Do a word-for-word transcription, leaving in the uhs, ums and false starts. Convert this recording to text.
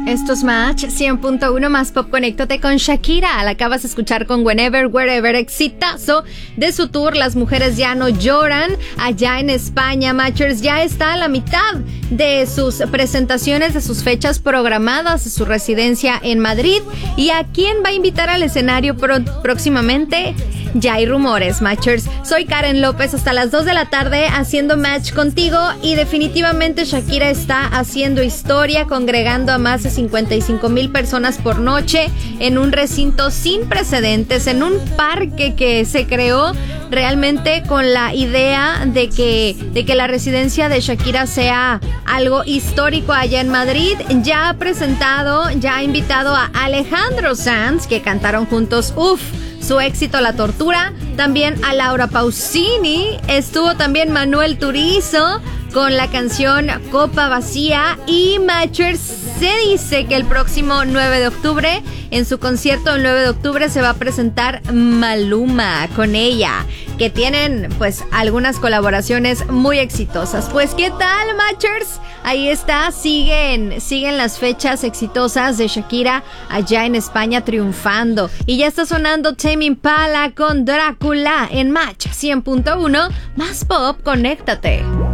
Esto es Match cien punto uno más Pop. Conéctate con Shakira. La acabas de escuchar con Whenever, Wherever. Exitazo de su tour Las Mujeres Ya No Lloran allá en España. Matchers, ya está a la mitad de sus presentaciones, de sus fechas programadas, de su residencia en Madrid. ¿Y a quién va a invitar al escenario pro- próximamente? Ya hay rumores, Matchers. Soy Karen López, hasta las dos de la tarde haciendo match contigo, y definitivamente Shakira está haciendo historia, congregando a más de cincuenta y cinco mil personas por noche en un recinto sin precedentes, en un parque que se creó realmente con la idea de que, de que la residencia de Shakira sea algo histórico allá en Madrid. Ya ha presentado, ya ha invitado a Alejandro Sanz, que cantaron juntos, uff, su éxito La Tortura, también a Laura Pausini, estuvo también Manuel Turizo con la canción Copa Vacía, y Matchers, se dice que el próximo nueve de octubre, en su concierto el nueve de octubre, se va a presentar Maluma con ella, que tienen pues algunas colaboraciones muy exitosas. Pues ¿qué tal, Matchers? Ahí está, siguen, siguen las fechas exitosas de Shakira allá en España triunfando. Y ya está sonando Tame Impala con Drácula en Match cien punto uno más Pop. Conéctate.